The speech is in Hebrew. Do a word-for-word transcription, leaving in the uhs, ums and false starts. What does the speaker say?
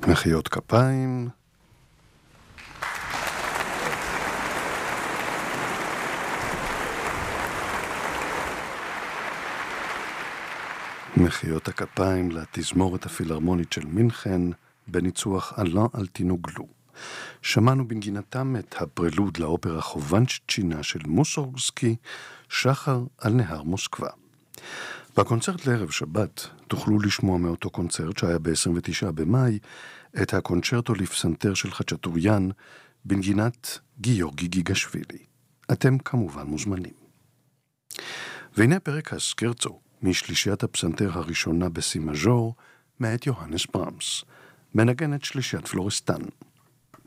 מחיאות כפיים. מחיאות הכפיים לתזמורת הפילהרמונית של מינכן בניצוח אלן אלטינוגלו. שמענו בנגינתם את הפרלוד לאופרה חובנצ'צ'ינה של מוסורגסקי, שחר על נהר מוסקבה. בקונצרט לערב שבת תוכלו לשמוע מאותו קונצרט שהיה ב-עשרים ותשעה במאי את הקונצ'רטו לפסנתר של חצ'טוריאן בנגינת גיאורגי גיגשווילי. אתם כמובן מוזמנים. והנה פרק הסקרצו משלישיית הפסנתר הראשונה בסי מז'ור מאת יוהנס ברמס, מנגנת שלישיית פלוריסטן.